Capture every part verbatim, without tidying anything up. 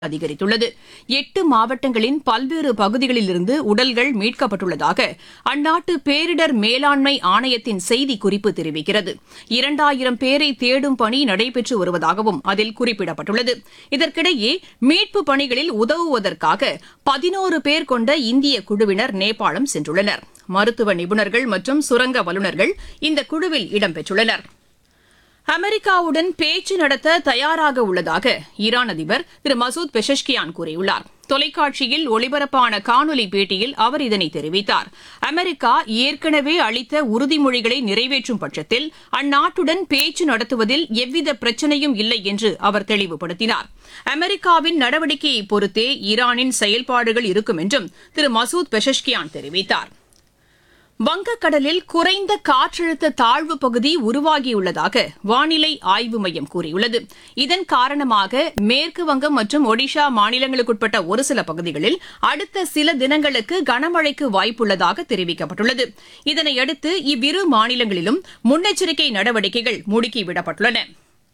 அதிகரித்துள்ளது. எட்டு மாவட்டங்களின் பல்வேறு பகுதிகளிலிருந்து உடல்கள் மீட்கப்பட்டுள்ளதாக அந்நாட்டு பேரிடர் மேலாண்மை ஆணையத்தின் செய்திக்குறிப்பு தெரிவிக்கிறது. இரண்டாயிரம் பேரை தேடும் பணி நடைபெற்று வருவதாகவும் அதில் குறிப்பிடப்பட்டுள்ளது. இதற்கிடையே மீட்புப் பணிகளில் உதவுவதற்காக பதினோரு பேர் கொண்ட இந்திய குழுவினர் நேபாளம் சென்றுள்ளனர். மருத்துவ நிபுணர்கள் மற்றும் சுரங்க வல்லுநர்கள் இந்த குழுவில் இடம்பெற்றுள்ளனர். அமெரிக்காவுடன் பேச்சு நடத்த தயாராக உள்ளதாக ஈரான் அதிபர் திரு மசூத் பெஷஷ்கியான் கூறியுள்ளார். தொலைக்காட்சியில் ஒளிபரப்பான காணொலி பேட்டியில் அவர் இதனை தெரிவித்தார். அமெரிக்கா ஏற்கனவே அளித்த உறுதிமொழிகளை நிறைவேற்றும் பட்சத்தில் அந்நாட்டுடன் பேச்சு நடத்துவதில் எவ்வித பிரச்சனையும் இல்லை என்று அவர் தெளிவுபடுத்தினார். அமெரிக்காவின் நடவடிக்கையை பொறுத்தே ஈரானின் செயல்பாடுகள் இருக்கும் என்றும் திரு மசூத் பெஷஷ்கியான் தெரிவித்தார். வங்கக்கடலில் குறைந்த காற்றழுத்த தாழ்வு பகுதி உருவாகியுள்ளதாக வானிலை ஆய்வு மையம் கூறியுள்ளது. இதன் காரணமாக மேற்கு வங்கம் மற்றும் ஒடிஷா மாநிலங்களுக்குட்பட்ட ஒரு சில பகுதிகளில் அடுத்த சில தினங்களுக்கு கனமழைக்கு வாய்ப்புள்ளதாக தெரிவிக்கப்பட்டுள்ளது. இதனையடுத்து இவ்விரு மாநிலங்களிலும் முன்னெச்சரிக்கை நடவடிக்கைகள் முடுக்கிவிடப்பட்டுள்ளன.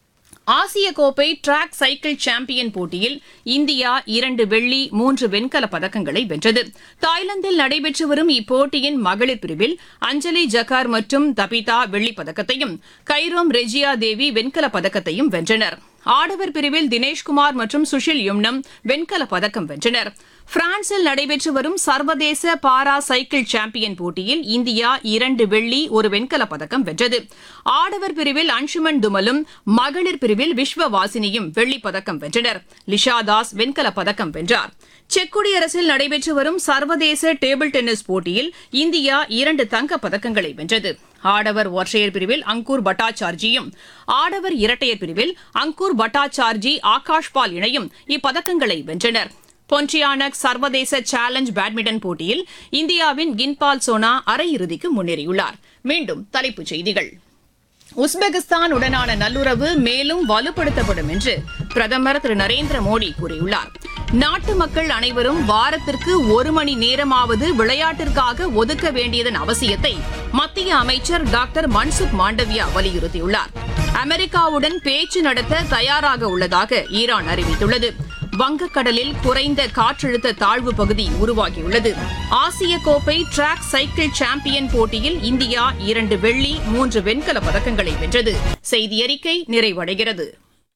ஆசிய கோப்பை டிராக் சைக்கிள் சாம்பியன் போட்டியில் இந்தியா இரண்டு வெள்ளி மூன்று வெண்கலப் பதக்கங்களை வென்றது. தாய்லாந்தில் நடைபெற்று வரும் இப்போட்டியின் மகளிர் பிரிவில் அஞ்சலி ஜக்கார் மற்றும் தபிதா வெள்ளிப் பதக்கத்தையும் கைரோம் ரெஜியா தேவி வெண்கலப் பதக்கத்தையும் வென்றனர். ஆடவர் பிரிவில் தினேஷ்குமார் மற்றும் சுஷில் யும்னம் வெண்கலப் பதக்கம் வென்றனர். பிரான்சில் நடைபெற்று வரும் சர்வதேச பாரா சைக்கிள் சாம்பியன் போட்டியில் இந்தியா இரண்டு வெள்ளி ஒரு வெண்கலப் பதக்கம் வென்றது. ஆடவர் பிரிவில் அன்சுமன் துமலும் மகளிர் பிரிவில் விஸ்வவாசினியும் வெள்ளிப் பதக்கம் வென்றனர். லிஷா தாஸ் வெண்கலப் பதக்கம் வென்றார். செக் குடியரசில் நடைபெற்று வரும் சர்வதேச டேபிள் டென்னிஸ் போட்டியில் இந்தியா இரண்டு தங்கப் பதக்கங்களை வென்றது. ஆடவர் ஒற்றையர் பிரிவில் அங்கூர் பட்டாச்சார்ஜியும் ஆடவர் இரட்டையர் பிரிவில் அங்கூர் பட்டாச்சார்ஜி ஆகாஷ்பால் இணையும் இப்பதக்கங்களை வென்றனர். பொன்டியானக் சர்வதேச சேலஞ்ச் பேட்மிண்டன் போட்டியில் இந்தியாவின் கின்பால் சோனா அரையிறுதிக்கு முன்னேறியுள்ளார். மீண்டும் தலைப்புச் செய்திகள். உஸ்பெகிஸ்தான் உடனான நல்லுறவு மேலும் வலுப்படுத்தப்படும் என்று பிரதமர் திரு நரேந்திர மோடி கூறியுள்ளார். நாட்டு மக்கள் அனைவரும் வாரத்திற்கு ஒரு மணி நேரமாவது விளையாட்டிற்காக ஒதுக்க வேண்டியதன் அவசியத்தை மத்திய அமைச்சர் டாக்டர் மன்சுக் மாண்டவியா வலியுறுத்தியுள்ளார். அமெரிக்காவுடன் பேச்சு நடத்த தயாராக உள்ளதாக ஈரான் அறிவித்துள்ளது. வங்கக்கடலில் குறைந்த காற்றழுத்த தாழ்வு பகுதி உருவாகியுள்ளது. ஆசிய கோப்பை டிராக் சைக்கிள் சாம்பியன் போட்டியில் இந்தியா இரண்டு வெள்ளி மூன்று வெண்கல பதக்கங்களை வென்றது. செய்தி அறிக்கை நிறைவடைகிறது.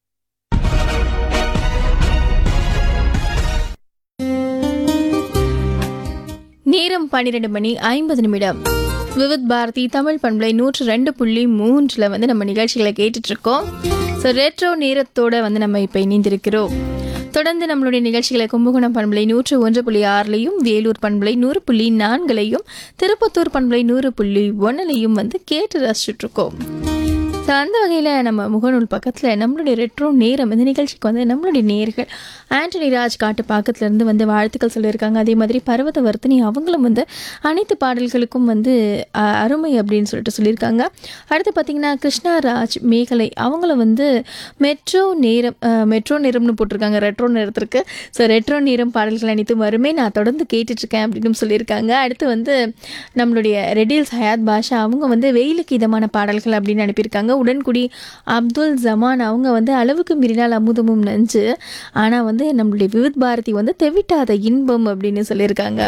நேரம் பன்னிரண்டு மணி ஐம்பது நிமிடம். விவித் பாரதி தமிழ் பண்பலை நூற்று ரெண்டு புள்ளி மூன்றுல வந்து நம்ம நிகழ்ச்சிகளை கேட்டுட்டு இருக்கோம். ஸோ ரெட்ரோ நேரத்தோட வந்து நம்ம இப்போ இணைந்திருக்கிறோம். தொடர்ந்து நம்மளுடைய நிகழ்ச்சிகளை கும்பகோணம் பண்பலை நூற்று ஒன்று புள்ளி ஆறுலையும், வேலூர் பண்பலை நூறு புள்ளி நான்குலையும், திருப்பத்தூர் பண்பலை நூறு புள்ளி ஒன்னுலையும் வந்து கேட்டு ரசிச்சுட்டு இருக்கோம். ஸோ அந்த வகையில் நம்ம முகநூல் பக்கத்தில் நம்மளுடைய ரெட்ரோ நேரம் இந்த நிகழ்ச்சிக்கு வந்து நம்மளுடைய நேர்கள் ஆண்டனி ராஜ் காட்டு பக்கத்துலேருந்து வந்து வாழ்த்துக்கள் சொல்லியிருக்காங்க. அதே மாதிரி பர்வத வர்த்தினி அவங்களும் வந்து அனைத்து பாடல்களுக்கும் வந்து அருமை அப்படின்னு சொல்லிட்டு சொல்லியிருக்காங்க. அடுத்து பார்த்திங்கன்னா கிருஷ்ணா ராஜ் மேகலை அவங்களும் வந்து மெட்ரோ நேரம் மெட்ரோ நேரம்னு போட்டிருக்காங்க ரெட்ரோ நேரத்திற்கு. ஸோ ரெட்ரோ நேரம் பாடல்கள் அனைத்தும் வருமே நான் தொடர்ந்து கேட்டுட்ருக்கேன் அப்படின்னு சொல்லியிருக்காங்க. அடுத்து வந்து நம்மளுடைய ரெடில்ஸ் ஹயாத் பாஷா அவங்க வந்து வெயிலுக்கு இதமான பாடல்கள் அப்படின்னு அனுப்பியிருக்காங்க. உடன்குடி அப்துல் ஜமான் அவங்க வந்து அளவுக்கு மீறினால் அமுதமும் நஞ்சு, ஆனால் வந்து நம்மளுடைய விவித் பாரதி வந்து தெவிட்டாத இன்பம் அப்படின்னு சொல்லியிருக்காங்க.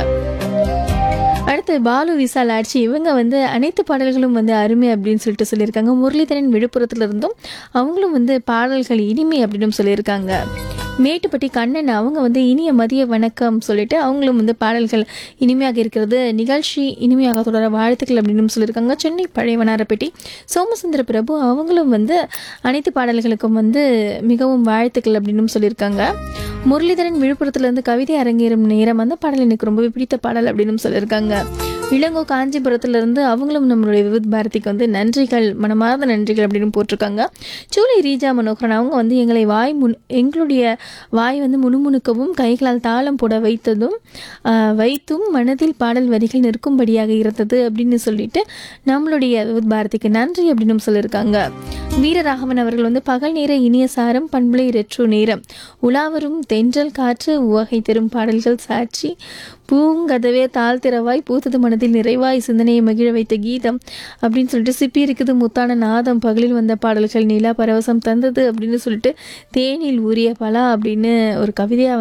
அடுத்து பாலு விசால் ஆட்சி இவங்க வந்து அனைத்து பாடல்களும் வந்து அருமை அப்படின்னு சொல்லிட்டு சொல்லியிருக்காங்க. முரளிதரன் விழுப்புரத்துல இருந்தும் அவங்களும் வந்து பாடல்கள் இனிமை அப்படின்னு சொல்லியிருக்காங்க. மேட்டுப்பட்டி கண்ணன் அவங்க வந்து இனிய மதிய வணக்கம் சொல்லிட்டு அவங்களும் வந்து பாடல்கள் இனிமையாக இருக்கிறது, நிகழ்ச்சி இனிமையாக தொடர வாழ்த்துக்கள் அப்படின்னு சொல்லியிருக்காங்க. சென்னை பழையவனாரப்பேட்டை சோமசுந்தர பிரபு அவங்களும் வந்து அனைத்து பாடல்களுக்கும் வந்து மிகவும் வாழ்த்துக்கள் அப்படின்னு சொல்லியிருக்காங்க. முரளிதரன் விழுப்புரத்துலேருந்து கவிதை அரங்கேறும் நேரம் அந்த பாடல் எனக்கு ரொம்பவே பிடித்த பாடல் அப்படின்னு சொல்லியிருக்காங்க. இளங்கோ காஞ்சிபுரத்துலேருந்து அவங்களும் நம்மளுடைய விவித் பாரதிக்கு வந்து நன்றிகள், மனமார்ந்த நன்றிகள் அப்படின்னு போட்டிருக்காங்க. சூலை ரீஜா மனோகரன் அவங்க வந்து எங்களை வாய் முன் எங்களுடைய வாய் வந்து முணுமுணுக்கவும் கைகளால் தாளம் போட வைத்ததும் வைத்தும் மனதில் பாடல் வரிகள் நிற்கும்படியாக இருந்தது அப்படின்னு சொல்லிட்டு நம்மளுடைய விவித் பாரதிக்கு நன்றி அப்படின்னு சொல்லியிருக்காங்க. வீரராகவன் அவர்கள் வந்து பகல் நேர இனிய சாரம் பண்புலை ரெட்ரோ நேரம் உலாவரும் தென்றல் காற்று உவகை தரும் பாடல்கள் சாட்சி பூங்கதவே தாழ்த்திரவாய் பூத்தது மனதில் நிறைவாய் சிந்தனையை மகிழ வைத்த கீதம் அப்படின்னு சொல்லிட்டு சிப்பி இருக்குது முத்தான நாதம் பகலில் வந்த பாடல்கள் நிலா பரவசம் தந்தது அப்படின்னு சொல்லிட்டு தேனில் ஊறிய பலா அப்படின்னு ஒரு கவிதையாக